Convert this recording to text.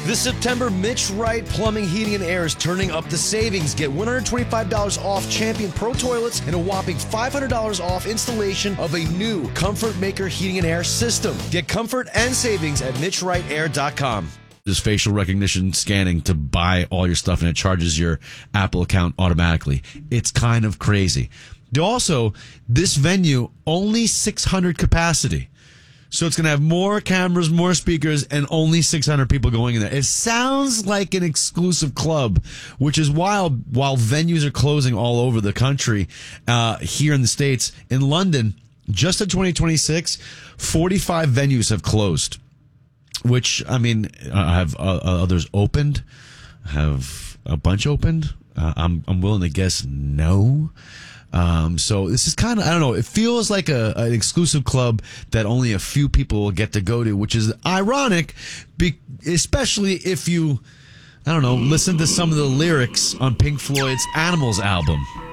This September, Mitch Wright Plumbing, Heating, and Air is turning up the savings. Get $125 off Champion Pro Toilets and a whopping $500 off installation of a new Comfort Maker Heating and Air system. Get comfort and savings at MitchWrightAir.com. There's facial recognition scanning to buy all your stuff, and it charges your Apple account automatically. It's kind of crazy. Also, this venue, only 600 capacity. So it's going to have more cameras, more speakers, and only 600 people going in there. It sounds like an exclusive club, which is wild while venues are closing all over the country. Here in the States, in London, just in 2026, 45 venues have closed. Which, I mean, have others opened? Have a bunch opened? I'm willing to guess no. So this is kind of, I don't know, it feels like an exclusive club that only a few people will get to go to, which is ironic, especially if you, I don't know, listen to some of the lyrics on Pink Floyd's Animals album.